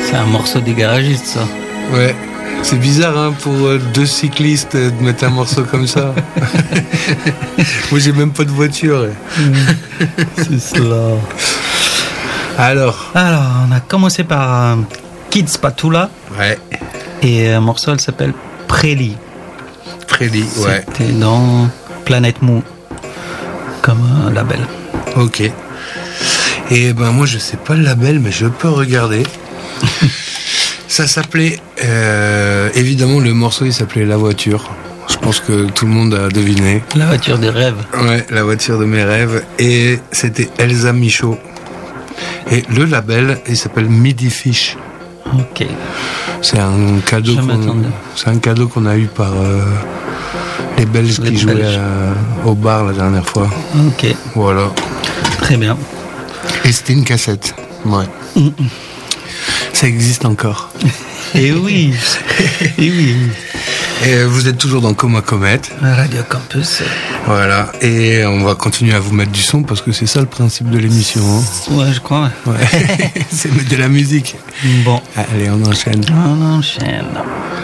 C'est un morceau des garagistes, ça. Ouais. C'est bizarre hein, pour deux cyclistes de mettre un morceau comme ça. Moi j'ai même pas de voiture. C'est cela. Alors, on a commencé par Kid Spatula. Ouais. Et un morceau, elle s'appelle Préli. Préli, ouais. C'était dans Planète Mou, comme un label. Ok. Et ben moi je sais pas le label, mais je peux regarder. Ça s'appelait, évidemment le morceau il s'appelait La Voiture. Je pense que tout le monde a deviné. La voiture des rêves. Ouais, la voiture de mes rêves. Et c'était Elsa Michaud. Et le label, il s'appelle Midi Fish. Ok. C'est un cadeau qu'on a eu par les Belges qui jouaient au bar la dernière fois. Ok. Voilà. Très bien. Et c'était une cassette. Ouais. Ça existe encore. Et oui. Et oui. Et vous êtes toujours dans Coma Comet. Radio Campus. Voilà. Et on va continuer à vous mettre du son parce que c'est ça le principe de l'émission. Hein. Ouais, je crois. Ouais. C'est mettre de la musique. Bon. Allez, on enchaîne. On enchaîne.